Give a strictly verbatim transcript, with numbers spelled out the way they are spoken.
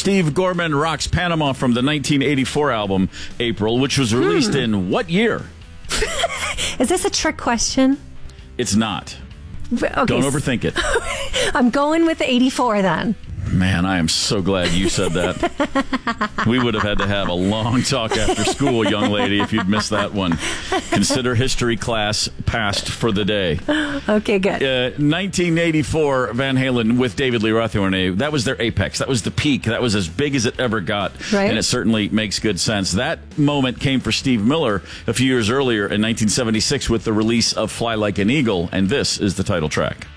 Steve Gorman rocks Panama from the nineteen eighty-four album April, which was released hmm. in what year? Is this a trick question? It's not. Okay. Don't overthink it. I'm going with eighty-four then. Man, I am so glad you said that. We would have had to have a long talk after school, young lady, if you'd missed that one. Consider history class passed for the day. Okay, good. Uh, nineteen eighty-four, Van Halen with David Lee Roth. That was their apex. That was the peak. That was as big as it ever got. Right. And it certainly makes good sense. That moment came for Steve Miller a few years earlier in nineteen seventy-six with the release of Fly Like an Eagle, and this is the title track.